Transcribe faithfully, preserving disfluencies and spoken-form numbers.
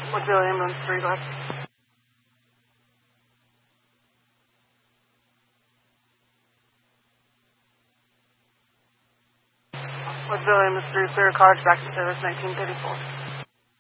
Woodville Ambulance three left. Woodville Ambulance three, clear cars back to service nineteen thirty-four.